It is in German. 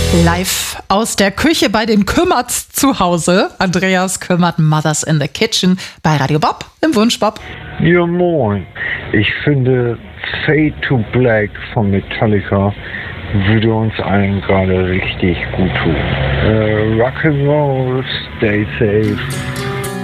Live aus der Küche bei den Kümmerts zu Hause. Andreas Kümmert, Mothers in the Kitchen bei Radio Bob im Wunsch Bob. Ja, moin. Ich finde Fade to Black von Metallica würde uns allen gerade richtig gut tun. Rock'n'Roll, stay safe.